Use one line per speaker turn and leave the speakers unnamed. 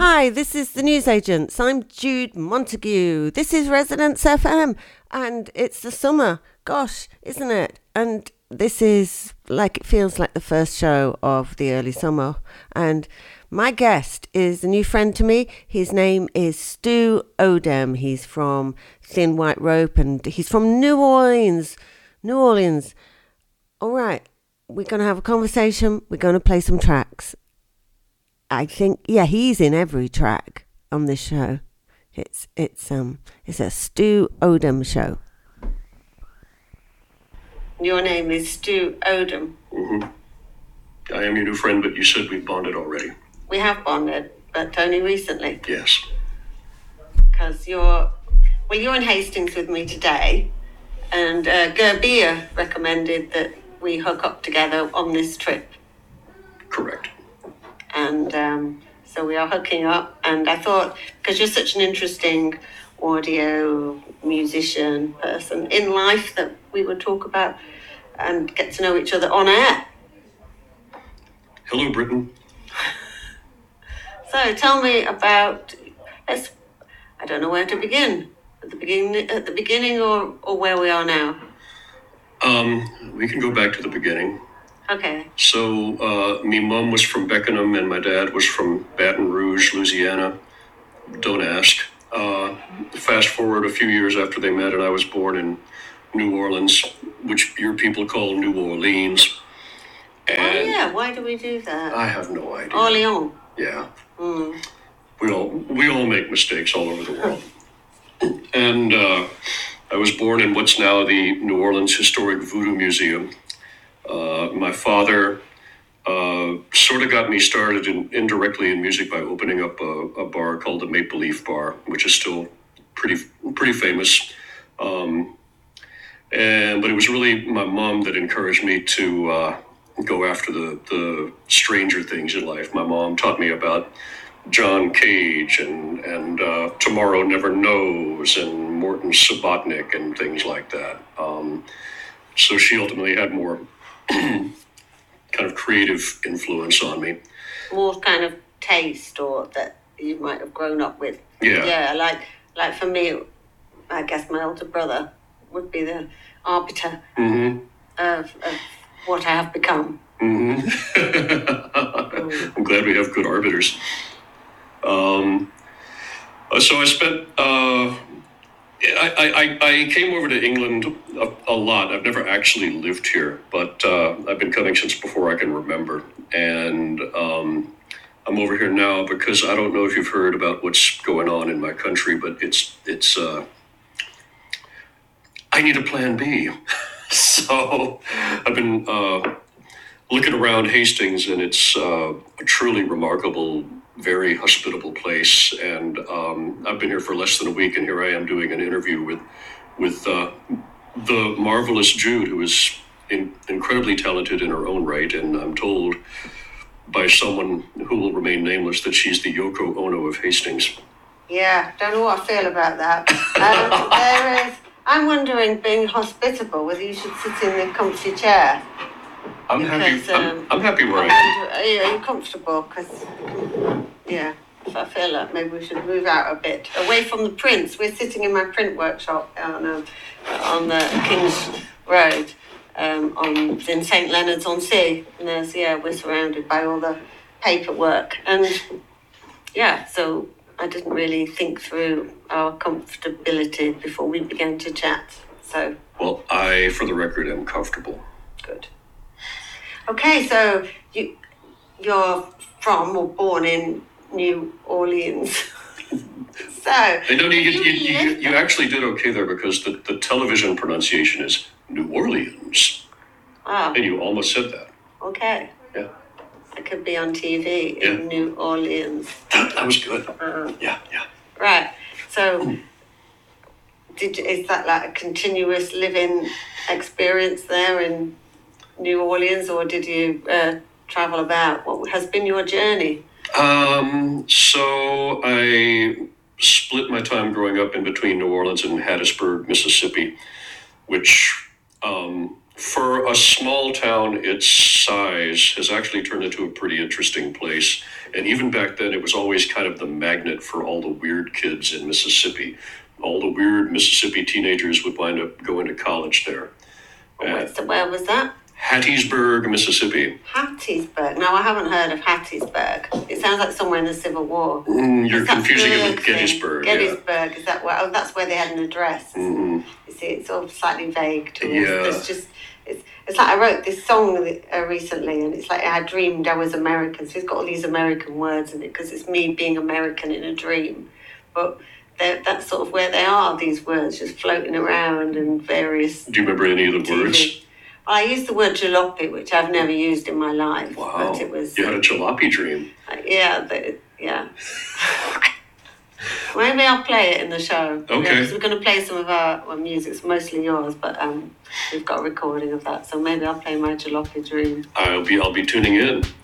Hi, this is the Newsagents. I'm Jude Montague. This is Residence FM, and it's the summer. Gosh, isn't it? And this is it feels like the first show of the early summer. And my guest is a new friend to me. His name is Stu Odem. He's from Thin White Rope, and he's from New Orleans. New Orleans. All right, we're going to have a conversation. We're going to play some tracks. I think, he's in every track on this show. It's a Stu Odem show. Your name is Stu Odem.
Mm-hmm. I am your new friend, but you said we bonded already.
We have bonded, but only recently.
Yes.
Because you're in Hastings with me today, and Gerbia recommended that we hook up together on this trip.
Correct.
And so we are hooking up, and I thought, because you're such an interesting audio musician person in life, that we would talk about and get to know each other on air.
Hello, Britain.
So tell me about, I don't know where to begin. At the beginning or where we are now?
We can go back to the beginning.
Okay.
So, me mom was from Beckenham and my dad was from Baton Rouge, Louisiana. Don't ask. Fast forward a few years after they met, and I was born in New Orleans, which your people call New Orleans. And
why do we do that?
I have no idea.
Orleans.
Yeah.
Mm.
We all make mistakes all over the world. And I was born in what's now the New Orleans Historic Voodoo Museum. My father sort of got me started indirectly in music by opening up a bar called the Maple Leaf Bar, which is still pretty famous. But it was really my mom that encouraged me to go after the stranger things in life. My mom taught me about John Cage and Tomorrow Never Knows and Morton Subotnick and things like that. So she ultimately had more kind of creative influence on me.
More kind of taste, or that you might have grown up with.
Yeah.
Yeah, like for me, I guess my older brother would be the arbiter of what I have become.
Mm-hmm. I'm glad we have good arbiters. So I spent... I came over to England a lot. I've never actually lived here, but I've been coming since before I can remember. And I'm over here now because I don't know if you've heard about what's going on in my country, but it's I need a plan B. So I've been looking around Hastings, and it's a truly remarkable, very hospitable place, and I've been here for less than a week, and here I am doing an interview with the marvelous Jude, who is incredibly talented in her own right, and I'm told by someone who will remain nameless that she's the Yoko Ono of Hastings.
Yeah, don't know what I feel about that. I'm wondering, being hospitable, whether you should sit in the comfy chair.
I'm happy where I am.
Are you comfortable? Because, I feel like maybe we should move out a bit, away from the prints. We're sitting in my print workshop on the King's Road, in St. Leonard's-on-Sea. And we're surrounded by all the paperwork. And, so I didn't really think through our comfortability before we began to chat. So.
Well, I, for the record, am comfortable.
Good. Okay, so you're from or born in New Orleans. So
you actually did okay there, because the television pronunciation is New Orleans.
Ah.
And you almost said that.
Okay.
Yeah.
I could be on TV in New Orleans.
That was good. Yeah.
Right. So is that like a continuous living experience there in New Orleans, or did you travel about? What has been your journey?
So I split my time growing up in between New Orleans and Hattiesburg, Mississippi, which For a small town its size has actually turned into a pretty interesting place. And even back then, it was always kind of the magnet for all the weird kids in Mississippi. All the weird Mississippi teenagers would wind up going to college there.
Where was that?
Hattiesburg, Mississippi.
Hattiesburg. No, I haven't heard of Hattiesburg. It sounds like somewhere in the Civil War.
You're confusing it with Gettysburg.
Gettysburg, is that where? Oh, that's where they had an address.
Mm-hmm.
You see, it's all slightly vague to us.
Yeah.
It's just, it's like I wrote this song recently, and it's like I dreamed I was American. So it's got all these American words in it because it's me being American in a dream. But that's sort of where they are, these words, just floating around in various...
Do you remember any of the words?
Well, I used the word jalopy, which I've never used in my life.
Wow.
But it was...
You had a jalopy dream.
Yeah. Maybe I'll play it in the show.
Okay.
Because we're going to play some of our music. It's mostly yours, but we've got a recording of that. So maybe I'll play my jalopy dream.
I'll be tuning in.